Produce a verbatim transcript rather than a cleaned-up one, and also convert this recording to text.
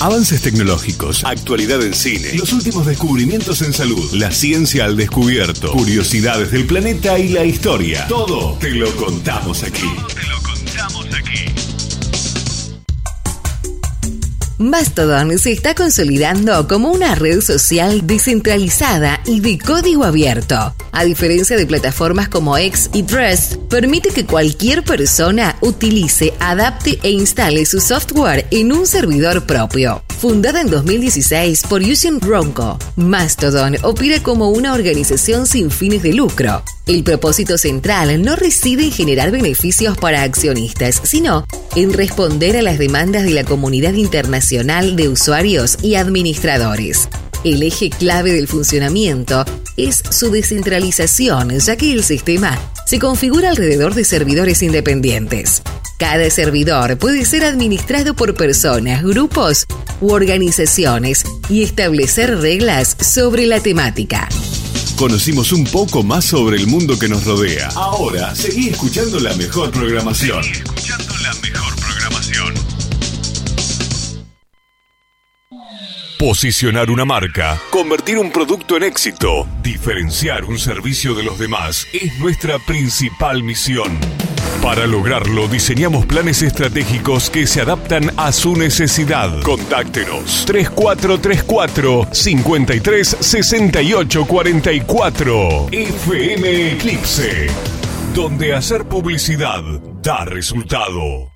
Avances tecnológicos, actualidad en cine, los últimos descubrimientos en salud, la ciencia al descubierto, curiosidades del planeta y la historia. Todo te lo contamos aquí. Todo te lo contamos aquí. Mastodon se está consolidando como una red social descentralizada y de código abierto. A diferencia de plataformas como X y Threads, permite que cualquier persona utilice, adapte e instale su software en un servidor propio. Fundada en dos mil dieciséis por Yusin Ronco, Mastodon opera como una organización sin fines de lucro. El propósito central no reside en generar beneficios para accionistas, sino en responder a las demandas de la comunidad internacional de usuarios y administradores. El eje clave del funcionamiento es su descentralización, ya que el sistema se configura alrededor de servidores independientes. Cada servidor puede ser administrado por personas, grupos u organizaciones y establecer reglas sobre la temática. Conocimos un poco más sobre el mundo que nos rodea. Ahora, seguí escuchando la mejor programación. Seguí escuchando la mejor programación. Posicionar una marca, convertir un producto en éxito, diferenciar un servicio de los demás es nuestra principal misión. Para lograrlo, diseñamos planes estratégicos que se adaptan a su necesidad. Contáctenos tres cuatro tres cuatro, cinco tres seis ocho cuatro cuatro. F M Eclipse, donde hacer publicidad da resultado.